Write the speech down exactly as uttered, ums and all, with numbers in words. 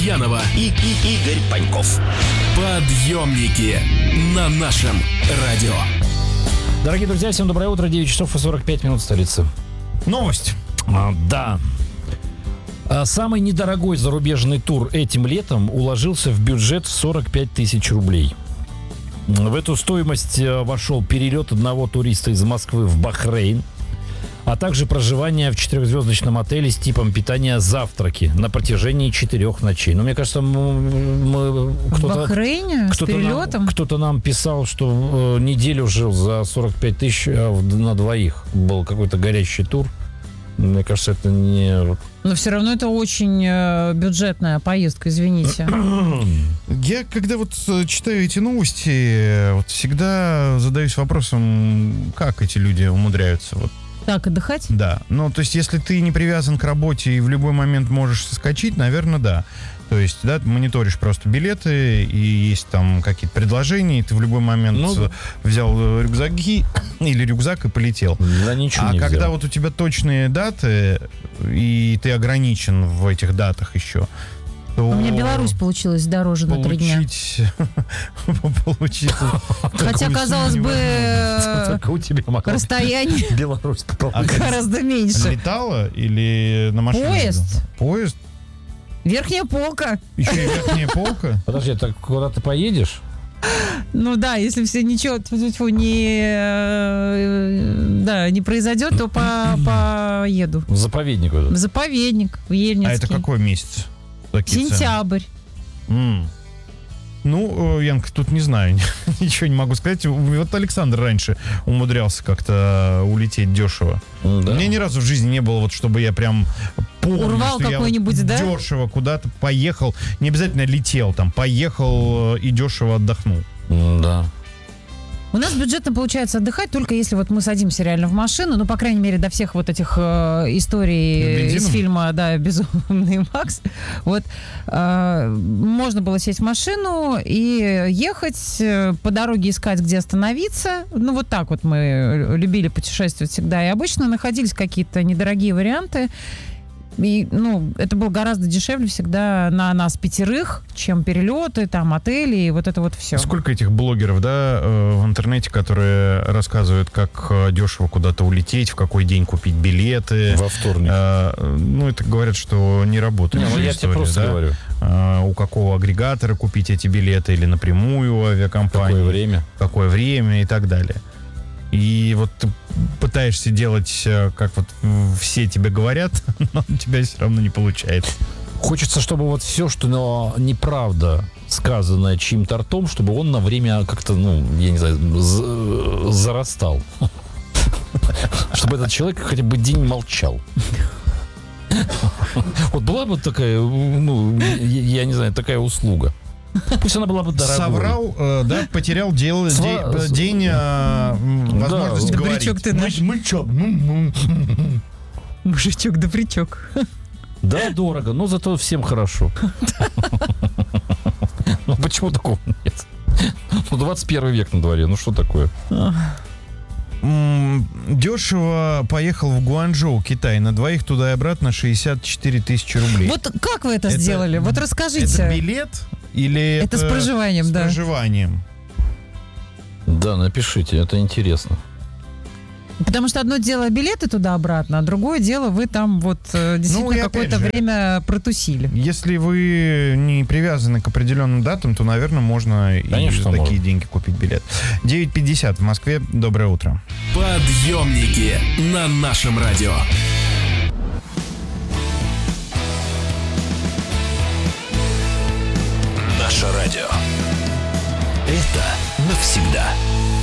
Янова и, и Игорь Паньков. Подъемники на нашем радио. Дорогие друзья, всем доброе утро. девять часов и сорок пять минут в столице. Новость. А, да. А самый недорогой зарубежный тур этим летом уложился в бюджет в сорок пять тысяч рублей. В эту стоимость вошел перелет одного туриста из Москвы в Бахрейн, а также проживание в четырехзвездочном отеле с типом питания завтраки на протяжении четырех ночей. Ну, мне кажется, мы, мы, кто-то, в Бахрейне кто-то с перелетом? Нам, кто-то нам писал, что э, неделю жил за сорок пять тысяч э, на двоих. Был какой-то горящий тур. Мне кажется, это не... Но все равно это очень э, бюджетная поездка, извините. Я, когда вот читаю эти новости, вот всегда задаюсь вопросом, как эти люди умудряются вот. Так, отдыхать? Да. Ну, то есть, если ты не привязан к работе и в любой момент можешь соскочить, наверное, да. То есть, да, ты мониторишь просто билеты, и есть там какие-то предложения, и ты в любой момент ну, взял рюкзаки или рюкзак и полетел. Да, ничего а не когда взял. вот у тебя точные даты, и ты ограничен в этих датах еще, то... У меня Беларусь получилась дороже на три дня. Получить... Хотя, казалось бы, расстояние Беларусь гораздо меньше. Летала или на машине? Поезд. Поезд? Верхняя полка. Еще и верхняя полка? Подожди, так куда ты поедешь? Ну да, если все ничего тьфу-тьфу, не, да, не произойдет, то по, поеду. В заповедник. В заповедник, в Ельницкий. А это какой месяц? Такие Сентябрь. М. Ну, Янка, тут не знаю, ничего не могу сказать. Вот Александр раньше умудрялся как-то улететь дешево. Да. У меня ни разу в жизни не было, вот чтобы я прям помню, урвал что какой-нибудь, я вот да? дешево куда-то поехал. Не обязательно летел, там, поехал и дешево отдохнул. Да. У нас бюджетно получается отдыхать только если вот мы садимся реально в машину, ну, по крайней мере, до всех вот этих э, историй Бензином? из фильма, да, «Безумный Макс». Вот э, можно было сесть в машину и ехать, э, по дороге искать, где остановиться. Ну, вот так вот мы любили путешествовать всегда. И обычно находились какие-то недорогие варианты. И, ну, это было гораздо дешевле всегда на нас пятерых, чем перелеты, там, отели и вот это вот все. Сколько этих блогеров, да, в интернете, которые рассказывают, как дешево куда-то улететь, в какой день купить билеты. Во вторник. А, ну, это говорят, что не работает. Не, ну, я тебе просто да? говорю. А, у какого агрегатора купить эти билеты или напрямую у авиакомпании. Какое время. Какое время и так далее. И вот ты пытаешься делать, как вот все тебе говорят, но у тебя все равно не получается. Хочется, чтобы вот все, что но неправда сказанное чьим-то ртом, чтобы он на время как-то, ну, я не знаю, з- зарастал. Чтобы этот человек хотя бы день молчал. Вот была бы такая, ну, я не знаю, такая услуга. Пусть она была бы дорогой. Соврал, э, да, потерял дел, Сва... де, день э, возможности да, говорить. Добрячок ты наш. Мы, мы чё? Мужичок, добрячок. Да, дорого, но зато всем хорошо. Ну почему такого нет? Ну двадцать первый век на дворе, ну что такое? Дешево поехал в Гуанчжоу, Китай. На двоих туда и обратно шестьдесят четыре тысячи рублей. Вот как вы это, это сделали? Вот расскажите. Это билет или это, это с проживанием, с да. проживанием? Да, напишите, это интересно. Потому что одно дело билеты туда-обратно, а другое дело вы там вот действительно ну, какое-то же, время протусили. Если вы не привязаны к определенным датам, то, наверное, можно Конечно, и за такие можно. деньги купить билет. девять пятьдесят в Москве. Доброе утро. Подъемники на нашем радио. Наше радио. Это навсегда.